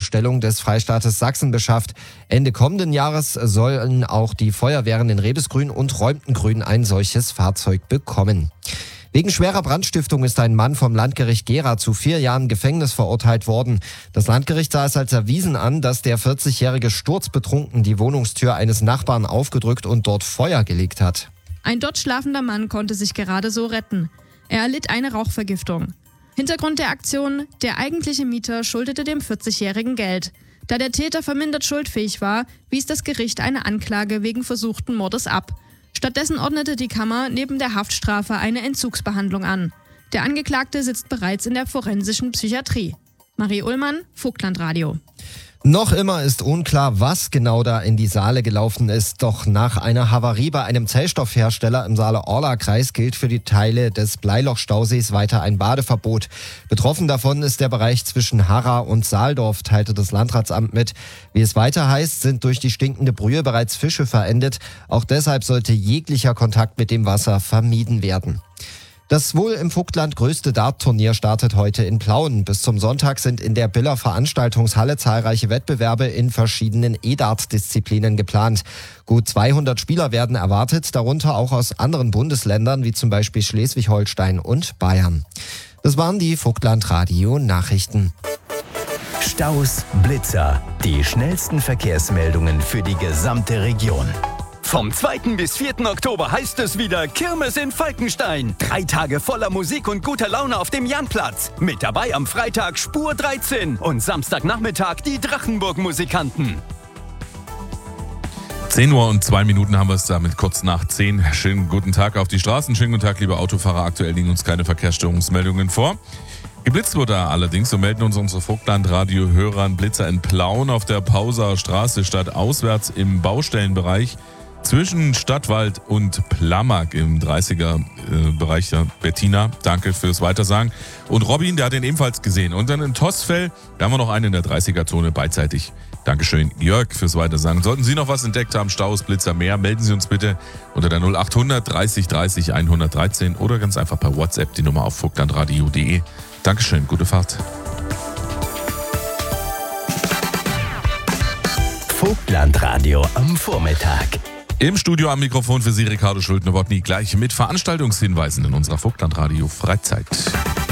Bestellung des Freistaates Sachsen beschafft. Ende kommenden Jahres sollen auch die Feuerwehren in Rebesgrün und Reumtengrün ein solches Fahrzeug bekommen. Wegen schwerer Brandstiftung ist ein Mann vom Landgericht Gera zu 4 Jahren Gefängnis verurteilt worden. Das Landgericht sah es als erwiesen an, dass der 40-jährige sturzbetrunken die Wohnungstür eines Nachbarn aufgedrückt und dort Feuer gelegt hat. Ein dort schlafender Mann konnte sich gerade so retten. Er erlitt eine Rauchvergiftung. Hintergrund der Aktion: der eigentliche Mieter schuldete dem 40-jährigen Geld. Da der Täter vermindert schuldfähig war, wies das Gericht eine Anklage wegen versuchten Mordes ab. Stattdessen ordnete die Kammer neben der Haftstrafe eine Entzugsbehandlung an. Der Angeklagte sitzt bereits in der forensischen Psychiatrie. Marie Ullmann, Vogtlandradio. Noch immer ist unklar, was genau da in die Saale gelaufen ist. Doch nach einer Havarie bei einem Zellstoffhersteller im Saale-Orla-Kreis gilt für die Teile des Bleiloch-Stausees weiter ein Badeverbot. Betroffen davon ist der Bereich zwischen Harra und Saaldorf, teilte das Landratsamt mit. Wie es weiter heißt, sind durch die stinkende Brühe bereits Fische verendet. Auch deshalb sollte jeglicher Kontakt mit dem Wasser vermieden werden. Das wohl im Vogtland größte Dart-Turnier startet heute in Plauen. Bis zum Sonntag sind in der Biller Veranstaltungshalle zahlreiche Wettbewerbe in verschiedenen E-Dart-Disziplinen geplant. Gut 200 Spieler werden erwartet, darunter auch aus anderen Bundesländern wie zum Beispiel Schleswig-Holstein und Bayern. Das waren die Vogtland-Radio-Nachrichten. Staus, Blitzer, die schnellsten Verkehrsmeldungen für die gesamte Region. Vom 2. bis 4. Oktober heißt es wieder Kirmes in Falkenstein. 3 Tage voller Musik und guter Laune auf dem Janplatz. Mit dabei am Freitag Spur 13 und Samstagnachmittag die Drachenburg-Musikanten. 10 Uhr und 2 Minuten haben wir es damit, kurz nach 10. Schönen guten Tag auf die Straßen. Schönen guten Tag, liebe Autofahrer. Aktuell liegen uns keine Verkehrsstörungsmeldungen vor. Geblitzt wurde allerdings, so melden uns unsere Vogtland-Radio-Hörer, ein Blitzer in Plauen auf der Pauser Straße stadtauswärts im Baustellenbereich zwischen Stadtwald und Plamag im 30er-Bereich. Bettina, danke fürs Weitersagen. Und Robin, der hat den ebenfalls gesehen. Und dann in Tosfeld, da haben wir noch einen in der 30er-Zone beidseitig. Dankeschön, Jörg, fürs Weitersagen. Sollten Sie noch was entdeckt haben, Staus, Blitzer, mehr, melden Sie uns bitte unter der 0800 30 30 113 oder ganz einfach per WhatsApp die Nummer auf vogtlandradio.de. Dankeschön, gute Fahrt. Vogtlandradio am Vormittag. Im Studio am Mikrofon für Sie Ricardo Schulte-Nowotny, gleich mit Veranstaltungshinweisen in unserer Vogtlandradio Freizeit.